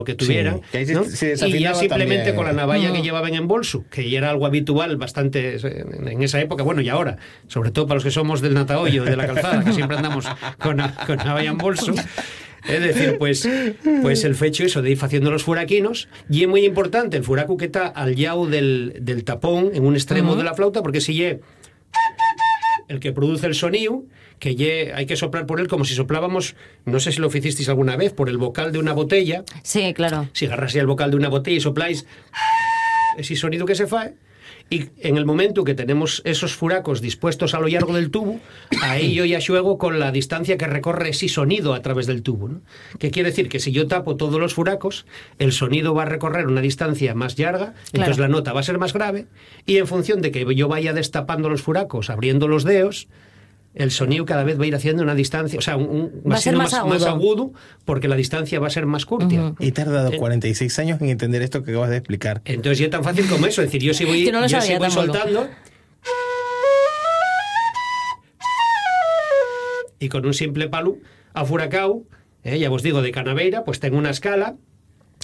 que tuvieran, Sí, que ahí ¿no? se Y ya desafinaba simplemente también. con la navalla que llevaban en bolso, que ya era algo habitual bastante en esa época, bueno, y ahora, sobre todo para los que somos del Natahoyo, de la Calzada, que siempre andamos con navalla en bolso. Es decir, pues el fecho eso de ir haciendo los furaquinos, y es muy importante el furacu que está al llau del tapón en un extremo de la flauta, porque si lle el que produce el sonido, que hay que soplar por él como si soplábamos, no sé si lo hicisteis alguna vez, por el bocal de una botella. Sí, claro. Si agarráis el bocal de una botella y sopláis ese sonido que se fae, y en el momento que tenemos esos furacos dispuestos a lo largo del tubo, ahí yo ya juego con la distancia que recorre ese sonido a través del tubo, ¿no? Que quiere decir que si yo tapo todos los furacos, el sonido va a recorrer una distancia más larga, entonces la nota va a ser más grave, y en función de que yo vaya destapando los furacos, abriendo los dedos, el sonido cada vez va a ir haciendo una distancia, o sea, Va a ser más agudo, porque la distancia va a ser más corta. He tardado 46 años en entender esto que acabas de explicar. Entonces ya es tan fácil como eso, es decir, yo si voy, no yo si voy tampoco. soltando y con un simple palo afuracao, ya os digo, de Canaveira, pues tengo una escala